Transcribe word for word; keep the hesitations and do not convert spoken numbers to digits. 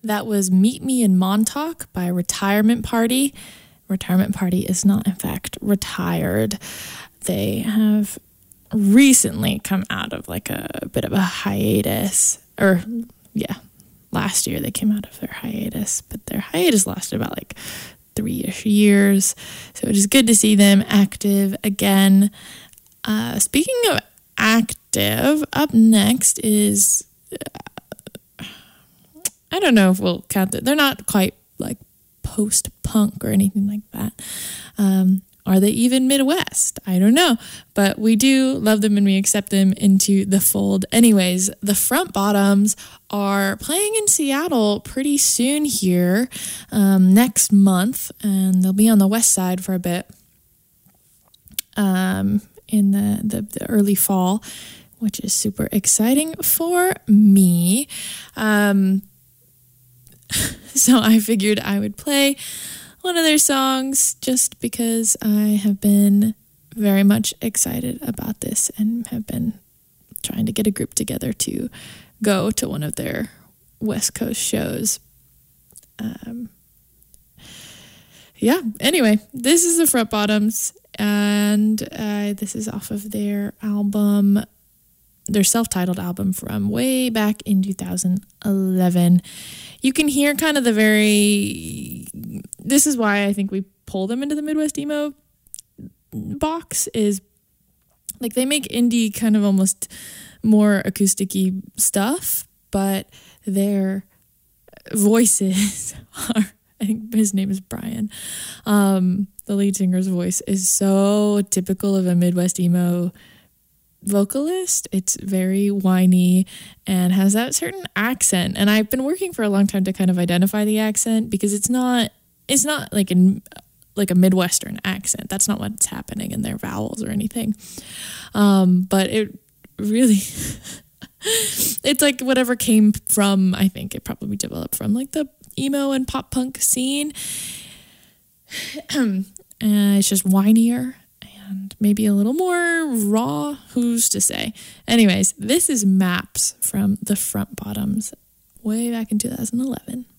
that was Meet Me in Montauk by Retirement Party. Retirement Party is not, in fact, retired. They have recently come out of like a bit of a hiatus, or yeah, last year they came out of their hiatus, but their hiatus lasted about like three-ish years. So it is good to see them active again. Uh, speaking of active, up next is, uh, I don't know if we'll count that. They're not quite like post-punk or anything like that. Um, are they even Midwest? I don't know. But we do love them and we accept them into the fold. Anyways, the Front Bottoms are playing in Seattle pretty soon here, um, next month. And they'll be on the west side for a bit um, in the, the, the early fall, which is super exciting for me. Um, so I figured I would play one of their songs just because I have been very much excited about this and have been trying to get a group together to go to one of their West Coast shows. Um, yeah, anyway, this is the Front Bottoms, and uh, this is off of their album, their self-titled album from way back in two thousand eleven. You can hear kind of the very, this is why I think we pull them into the Midwest emo box, is like they make indie kind of almost more acoustic-y stuff, but their voices are, I think his name is Brian, um, the lead singer's voice is so typical of a Midwest emo vocalist. It's very whiny and has that certain accent, and I've been working for a long time to kind of identify the accent, because it's not it's not like in like a Midwestern accent. That's not what's happening in their vowels or anything, um but it really it's like whatever came from, I think it probably developed from like the emo and pop punk scene. And it's just whinier and maybe a little more raw, who's to say. Anyways, this is Maps from the Front Bottoms way back in two thousand eleven.